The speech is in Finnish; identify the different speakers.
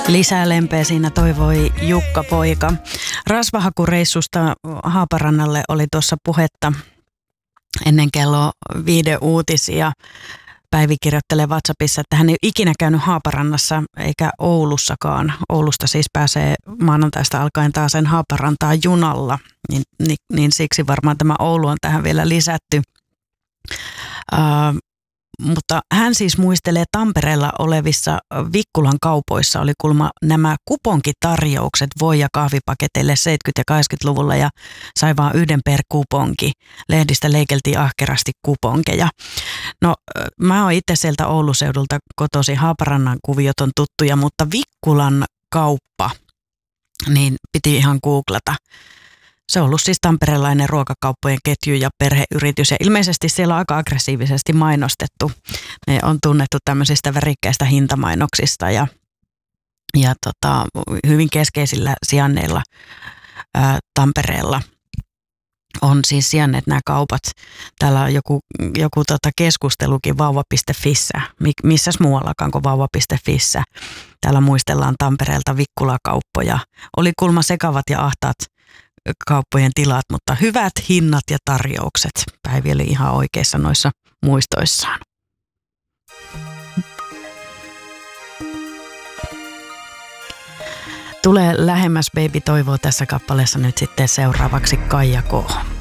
Speaker 1: Lisää lempeä siinä toivoi Jukka poika. Rasvahakureissusta Haaparannalle oli tuossa puhetta ennen kello 5 uutisia. Päivi kirjoittelee WhatsAppissa, että hän ei ole ikinä käynyt Haaparannassa eikä Oulussakaan. Oulusta siis pääsee maanantaista alkaen taas sen Haaparantaa junalla, niin siksi varmaan tämä Oulu on tähän vielä lisätty. Mutta hän siis muistelee Tampereella olevissa Vikkulan kaupoissa oli kulma nämä kuponkitarjoukset voi- ja kahvipaketeille 70- ja 80-luvulla ja sai vaan yhden per kuponki. Lehdistä leikeltiin ahkerasti kuponkeja. No mä oon itse sieltä Ouluseudulta kotoisin, Haaparannan kuviot on tuttuja, mutta Vikkulan kauppa, niin piti ihan googlata. Se on ollut siis tamperelainen ruokakauppojen ketju ja perheyritys ja ilmeisesti siellä on aika aggressiivisesti mainostettu. Ne on tunnettu tämmöisistä värikkäistä hintamainoksista ja hyvin keskeisillä sijainneilla Tampereella on siis sijainneet nämä kaupat. Täällä on joku keskustelukin vauva.fissä, missäs muuallakaan kuin vauva.fissä. Täällä muistellaan Tampereelta Vikkula-kauppoja. Oli kulma sekavat ja ahtaat kauppojen tilat, mutta hyvät hinnat ja tarjoukset. Päivi oli ihan oikeassa noissa muistoissaan. Tulee lähemmäs Baby toivoo tässä kappaleessa nyt sitten seuraavaksi Kaija K.